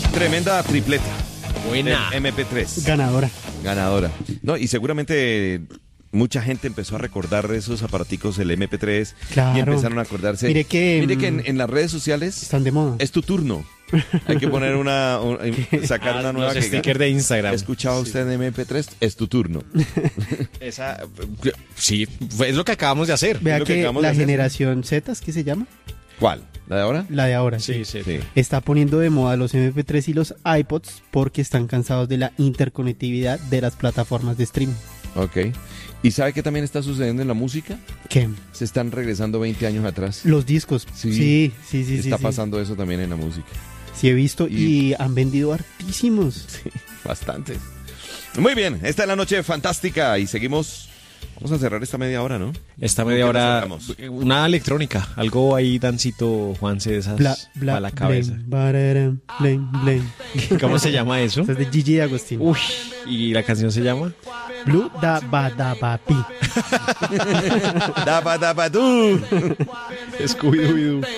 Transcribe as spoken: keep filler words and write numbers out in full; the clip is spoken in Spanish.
Tremenda tripleta. Buena. El eme pe tres. Ganadora. Ganadora. No, y seguramente mucha gente empezó a recordar esos aparaticos, el eme pe tres. Claro. Y empezaron a acordarse. Mire que, Mire que en, en las redes sociales Están de moda. es tu turno. Hay que poner una, un- sacar Ah, una nueva los que- stickers de Instagram. ¿Escuchaba usted en eme pe tres? Es tu turno. Esa, sí, fue- es lo que acabamos de hacer. Vea lo que que, acabamos de la hacer. generación Z, ¿qué se llama? ¿Cuál? ¿La de ahora? La de ahora. Sí, sí. Sí. Está poniendo de moda los eme pe tres y los iPods porque están cansados de la interconectividad de las plataformas de streaming. Ok. ¿Y sabe qué también está sucediendo en la música? ¿Qué? Se están regresando veinte años atrás. Los discos. Sí. Sí, sí, sí. sí, está sí. pasando eso también en la música. Sí, he visto y, Y- han vendido hartísimos. Sí, bastante. Muy bien, esta es la noche fantástica y seguimos. Vamos a cerrar esta media hora, ¿no? Esta ¿Con media qué hora, nos cerramos? una electrónica, algo ahí, Dancito, Juanse, de esas Bla, bla, para la cabeza. blame, bararam, blame, blame. ¿Cómo se llama eso? Esta es de Gigi Agostino. Uy, ¿y la canción se llama? Blue da ba da ba pi. Dapa, dapa, tú. Scooby-Doo.